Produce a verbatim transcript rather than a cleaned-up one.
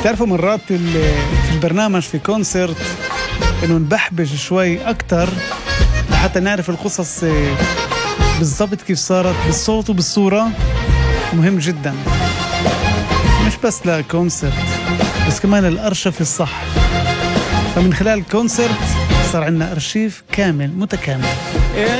تعرفوا مرات في البرنامج في كونسرت إنه نبحبش شوي أكتر لحتى نعرف القصص بالضبط كيف صارت بالصوت وبالصورة. مهم جدا مش بس لكونسرت بس كمان الأرشف الصح. فمن خلال الكونسرت صار عندنا أرشيف كامل متكامل.